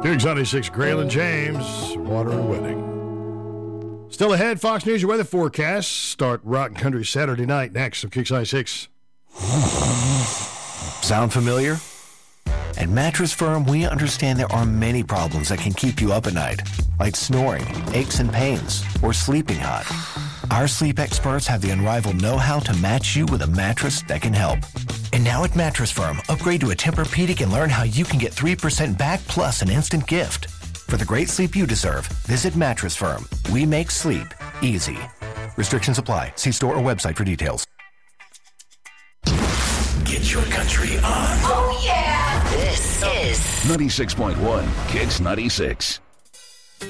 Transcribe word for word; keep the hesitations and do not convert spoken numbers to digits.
Kicks ninety-six, Graylin James, Water and Wedding. Still ahead, Fox News, your weather forecast. Start Rock and Country Saturday night next on Kicks ninety-six. Sound familiar? At Mattress Firm, we understand there are many problems that can keep you up at night, like snoring, aches and pains, or sleeping hot. Our sleep experts have the unrivaled know-how to match you with a mattress that can help. And now at Mattress Firm, upgrade to a Tempur-Pedic and learn how you can get three percent back plus an instant gift. For the great sleep you deserve, visit Mattress Firm. We make sleep easy. Restrictions apply. See store or website for details. Get your country on. Oh, yeah. This is ninety-six point one Kicks ninety-six.